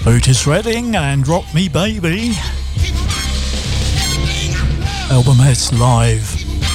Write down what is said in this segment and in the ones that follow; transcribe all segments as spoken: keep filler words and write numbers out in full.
Otis Redding and Rock Me Baby. Albumheads Live.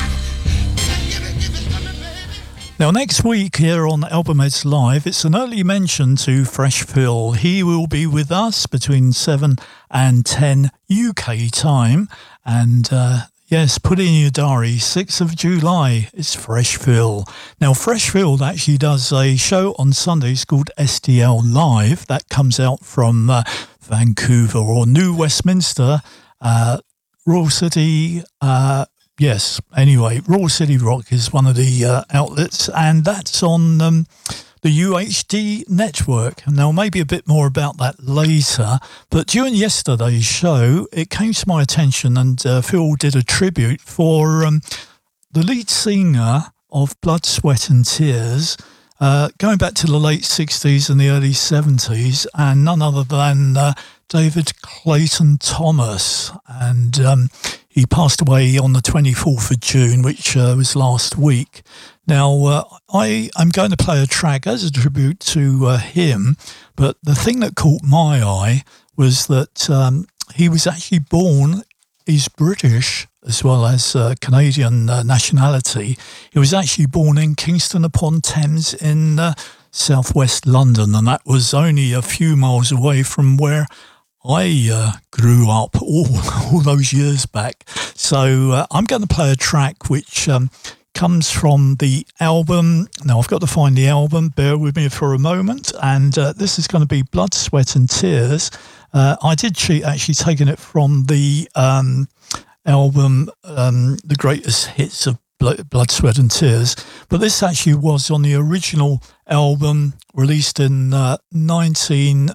Now next week here on Albumheads Live, it's an early mention to Fresh Phil. He will be with us between seven and ten U K time. And uh, yes, put it in your diary, sixth of July, it's Fresh Phil. Now Fresh Phil actually does a show on Sundays called S D L Live. That comes out from uh, Vancouver or New Westminster, uh, Royal City, uh, yes, anyway, Royal City Rock is one of the uh, outlets, and that's on um, the U H D network. Now, maybe a bit more about that later, but during yesterday's show, it came to my attention, and uh, Phil did a tribute for um, the lead singer of Blood, Sweat and Tears, uh, going back to the late sixties and the early seventies, and none other than uh, David Clayton Thomas, and um, he passed away on the twenty-fourth of June, which uh, was last week. Now, uh, I, I'm going to play a track as a tribute to uh, him, but the thing that caught my eye was that um, he was actually born, he's British as well as uh, Canadian uh, nationality. He was actually born in Kingston upon Thames in uh, southwest London, and that was only a few miles away from where I uh, grew up all, all those years back. So uh, I'm going to play a track which um, comes from the album. Now I've got to find the album, bear with me for a moment, and uh, this is going to be Blood, Sweat and Tears. Uh, I did cheat actually taking it from the um, album, um, The Greatest Hits of Blood, Sweat and Tears, but this actually was on the original album released in uh, nineteen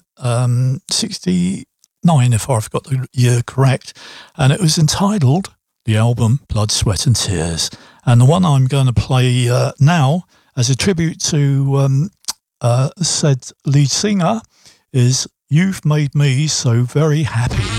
sixty-nine, if I've got the year correct, and it was entitled, the album, Blood, Sweat and Tears. And the one I'm going to play uh, now as a tribute to um, uh, said lead singer is You've Made Me So Very Happy.